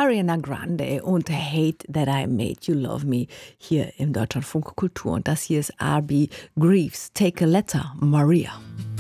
Ariana Grande und Hate That I Made You Love Me hier im Deutschlandfunk Kultur. Und das hier ist R.B. Greaves, Take a Letter, Maria.